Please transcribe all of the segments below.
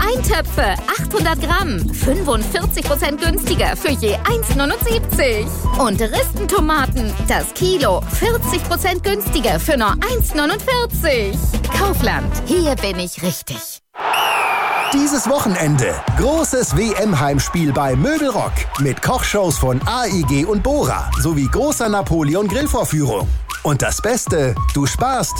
Eintöpfe, 800 Gramm, 45% günstiger für je 1,79. Und Ristentomaten, das Kilo, 40% günstiger für nur 1,49. Kaufland, hier bin ich richtig. Dieses Wochenende großes WM-Heimspiel bei Möbelrock mit Kochshows von AEG und Bora sowie großer Napoleon-Grillvorführung. Und das Beste, du sparst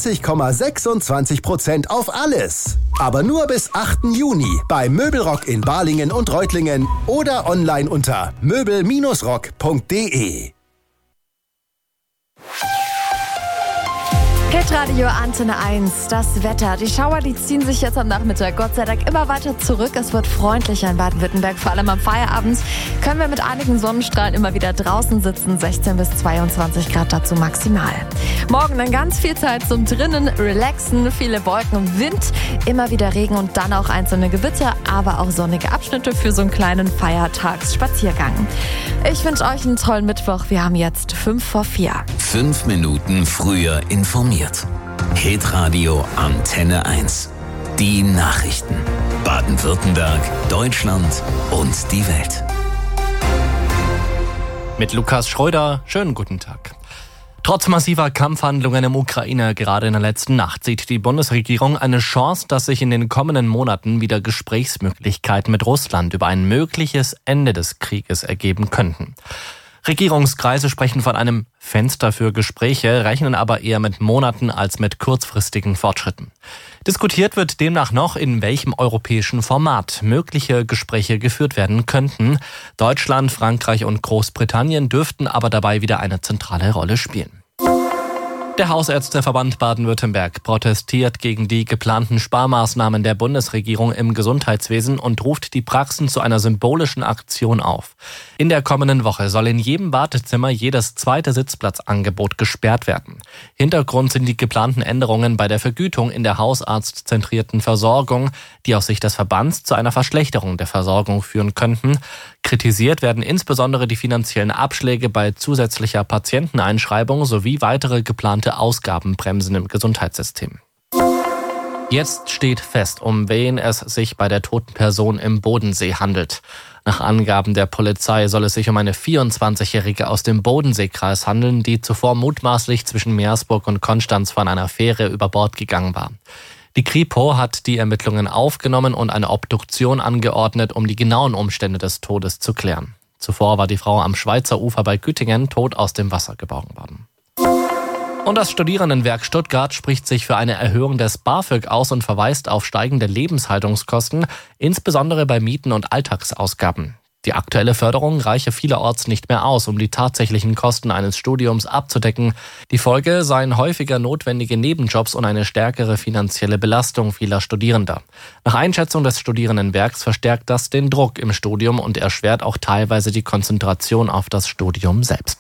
20,26% auf alles. Aber nur bis 8. Juni bei Möbelrock in Balingen und Reutlingen oder online unter möbel-rock.de. Hitradio Antenne 1, das Wetter. Die Schauer, die ziehen sich jetzt am Nachmittag Gott sei Dank immer weiter zurück. Es wird freundlicher in Baden-Württemberg, vor allem am Feierabend. Können wir mit einigen Sonnenstrahlen immer wieder draußen sitzen, 16 bis 22 Grad dazu maximal. Morgen dann ganz viel Zeit zum drinnen relaxen, viele Wolken und Wind, immer wieder Regen und dann auch einzelne Gewitter, aber auch sonnige Abschnitte für so einen kleinen Feiertagsspaziergang. Ich wünsche euch einen tollen Mittwoch. Wir haben jetzt 5:04. 5 Minuten früher informiert. Hitradio Antenne 1. Die Nachrichten. Baden-Württemberg, Deutschland und die Welt. Mit Lukas Schröder, schönen guten Tag. Trotz massiver Kampfhandlungen im Ukraine gerade in der letzten Nacht sieht die Bundesregierung eine Chance, dass sich in den kommenden Monaten wieder Gesprächsmöglichkeiten mit Russland über ein mögliches Ende des Krieges ergeben könnten. Regierungskreise sprechen von einem Fenster für Gespräche, rechnen aber eher mit Monaten als mit kurzfristigen Fortschritten. Diskutiert wird demnach noch, in welchem europäischen Format mögliche Gespräche geführt werden könnten. Deutschland, Frankreich und Großbritannien dürften aber dabei wieder eine zentrale Rolle spielen. Der Hausärzteverband Baden-Württemberg protestiert gegen die geplanten Sparmaßnahmen der Bundesregierung im Gesundheitswesen und ruft die Praxen zu einer symbolischen Aktion auf. In der kommenden Woche soll in jedem Wartezimmer jedes zweite Sitzplatzangebot gesperrt werden. Hintergrund sind die geplanten Änderungen bei der Vergütung in der hausarztzentrierten Versorgung, die aus Sicht des Verbands zu einer Verschlechterung der Versorgung führen könnten. Kritisiert werden insbesondere die finanziellen Abschläge bei zusätzlicher Patienteneinschreibung sowie weitere geplante Ausgabenbremsen im Gesundheitssystem. Jetzt steht fest, um wen es sich bei der toten Person im Bodensee handelt. Nach Angaben der Polizei soll es sich um eine 24-Jährige aus dem Bodenseekreis handeln, die zuvor mutmaßlich zwischen Meersburg und Konstanz von einer Fähre über Bord gegangen war. Die Kripo hat die Ermittlungen aufgenommen und eine Obduktion angeordnet, um die genauen Umstände des Todes zu klären. Zuvor war die Frau am Schweizer Ufer bei Güttingen tot aus dem Wasser geborgen worden. Und das Studierendenwerk Stuttgart spricht sich für eine Erhöhung des BAföG aus und verweist auf steigende Lebenshaltungskosten, insbesondere bei Mieten und Alltagsausgaben. Die aktuelle Förderung reiche vielerorts nicht mehr aus, um die tatsächlichen Kosten eines Studiums abzudecken. Die Folge seien häufiger notwendige Nebenjobs und eine stärkere finanzielle Belastung vieler Studierender. Nach Einschätzung des Studierendenwerks verstärkt das den Druck im Studium und erschwert auch teilweise die Konzentration auf das Studium selbst.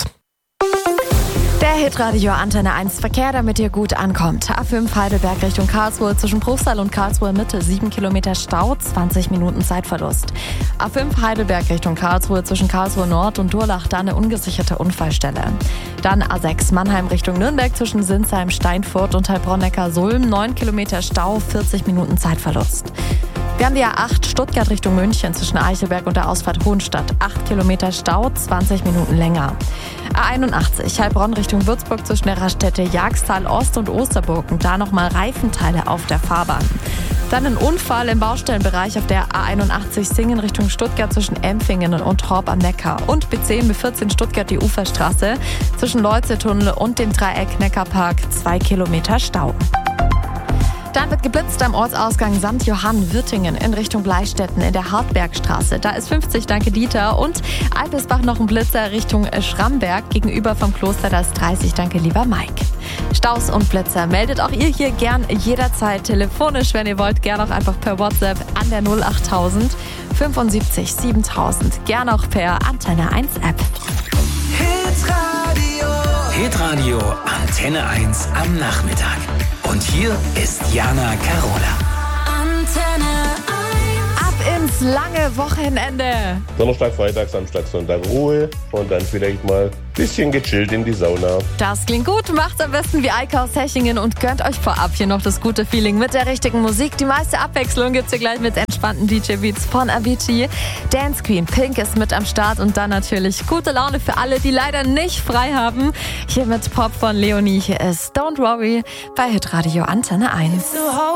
Der Hitradio Antenne 1 Verkehr, damit ihr gut ankommt. A5 Heidelberg Richtung Karlsruhe zwischen Bruchsal und Karlsruhe Mitte 7 Kilometer Stau, 20 Minuten Zeitverlust. A5 Heidelberg Richtung Karlsruhe zwischen Karlsruhe Nord und Durlach, da eine ungesicherte Unfallstelle. Dann A6 Mannheim Richtung Nürnberg zwischen Sinsheim, Steinfurt und Heilbronn-Neckar-Sulm, 9 Kilometer Stau, 40 Minuten Zeitverlust. Wir haben die A8 Stuttgart Richtung München zwischen Eichelberg und der Ausfahrt Hohenstadt. 8 Kilometer Stau, 20 Minuten länger. A81 Heilbronn Richtung Würzburg zwischen der Raststätte Jagstal Ost und Osterburg. Und da nochmal Reifenteile auf der Fahrbahn. Dann ein Unfall im Baustellenbereich auf der A81 Singen Richtung Stuttgart zwischen Empfingen und Horb am Neckar. Und B10 B14 Stuttgart die Uferstraße zwischen Leuze-Tunnel und dem Dreieck Neckarpark. 2 Kilometer Stau. Dann wird geblitzt am Ortsausgang St. Johann Würtingen in Richtung Bleistetten in der Hartbergstraße. Da ist 50, danke Dieter. Und Alpesbach noch ein Blitzer Richtung Schramberg gegenüber vom Kloster. Da ist 30, danke lieber Mike. Staus und Blitzer meldet auch ihr hier gern jederzeit telefonisch, wenn ihr wollt. Gern auch einfach per WhatsApp an der 08000 75 7000. Gern auch per Antenne 1 App. Hitradio Antenne 1 am Nachmittag. Und hier ist Jana Carola. Ab ins aufs lange Wochenende. Donnerstag, Freitag, Samstag, Sonntag Ruhe und dann vielleicht mal ein bisschen gechillt in die Sauna. Das klingt gut. Macht's am besten wie Eike aus Hechingen und gönnt euch vorab hier noch das gute Feeling mit der richtigen Musik. Die meiste Abwechslung gibt's hier gleich mit entspannten DJ-Beats von Avicii. Dance Queen Pink ist mit am Start und dann natürlich gute Laune für alle, die leider nicht frei haben. Hier mit Pop von Leonie. Hier ist Don't Worry bei Hitradio Antenne 1.